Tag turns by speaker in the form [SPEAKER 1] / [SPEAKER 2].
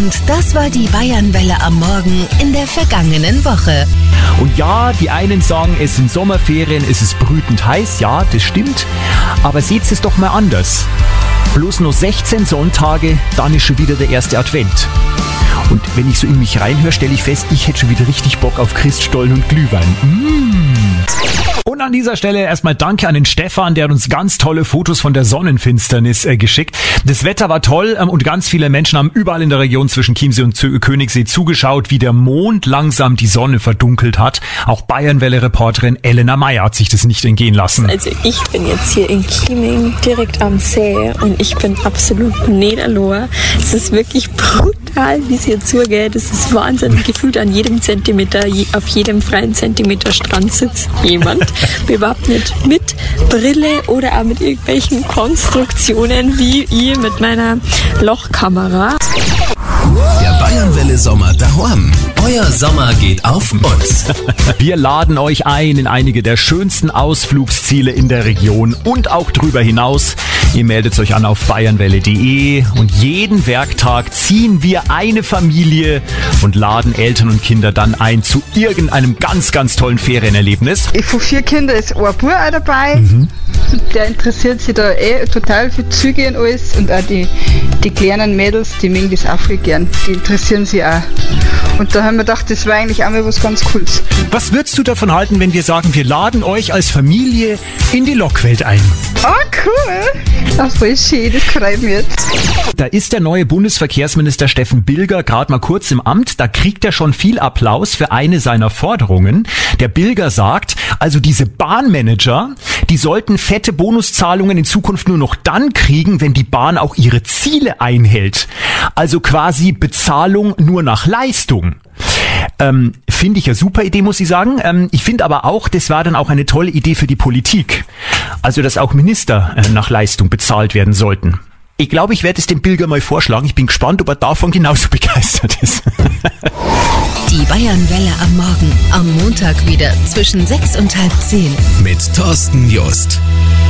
[SPEAKER 1] Und das war die Bayernwelle am Morgen in der vergangenen Woche.
[SPEAKER 2] Und ja, die einen sagen, es sind Sommerferien, es ist brütend heiß. Ja, das stimmt. Aber seht es doch mal anders. Bloß nur 16 Sonntage, dann ist schon wieder der erste Advent. Und wenn ich so in mich reinhöre, stelle ich fest, ich hätte schon wieder richtig Bock auf Christstollen und Glühwein. Und an dieser Stelle erstmal Danke an den Stefan, der hat uns ganz tolle Fotos von der Sonnenfinsternis geschickt. Das Wetter war toll und ganz viele Menschen haben überall in der Region zwischen Chiemsee und Königssee zugeschaut, wie der Mond langsam die Sonne verdunkelt hat. Auch Bayernwelle-Reporterin Elena Meyer hat sich das nicht entgehen lassen.
[SPEAKER 3] Also ich bin jetzt hier in Chieming direkt am See und ich bin absolut niederlohr. Es ist wirklich brutal, wie es hier zugeht. Es ist Wahnsinn. Gefühlt an jedem Zentimeter, auf jedem freien Zentimeter Strand sitzt jemand. Überhaupt nicht mit Brille oder auch mit irgendwelchen Konstruktionen wie ich mit meiner Lochkamera.
[SPEAKER 4] Der Bayernwelle Sommer daheim. Euer Sommer geht auf uns.
[SPEAKER 2] Wir laden euch ein in einige der schönsten Ausflugsziele in der Region und auch drüber hinaus. Ihr meldet euch an auf bayernwelle.de und jeden Werktag ziehen wir eine Familie und laden Eltern und Kinder dann ein zu irgendeinem ganz, ganz tollen Ferienerlebnis.
[SPEAKER 5] Von 4 Kindern ist ein Bub auch dabei. Der interessiert sich da total für Züge und alles. Und auch die kleinen Mädels, die mögen das auch viel gern. Die interessieren sich auch. Und da haben wir gedacht, das war eigentlich auch mal was ganz Cooles.
[SPEAKER 2] Was würdest du davon halten, wenn wir sagen, wir laden euch als Familie in die Lokwelt ein?
[SPEAKER 5] Oh, cool. Ach, voll schön, das freut mich jetzt.
[SPEAKER 2] Da ist der neue Bundesverkehrsminister Steffen Bilger gerade mal kurz im Amt. Da kriegt er schon viel Applaus für eine seiner Forderungen. Der Bilger sagt, also diese Bahnmanager, die sollten fette Bonuszahlungen in Zukunft nur noch dann kriegen, wenn die Bahn auch ihre Ziele einhält. Also quasi Bezahlung nur nach Leistung. Finde ich eine super Idee, muss ich sagen. Ich finde aber auch, das war dann auch eine tolle Idee für die Politik. Also, dass auch Minister nach Leistung bezahlt werden sollten. Ich glaube, ich werde es dem Bilger mal vorschlagen. Ich bin gespannt, ob er davon genauso begeistert ist.
[SPEAKER 1] Die Bayernwelle am Morgen, am Montag wieder zwischen 6 und halb 10.
[SPEAKER 4] Mit Thorsten Just.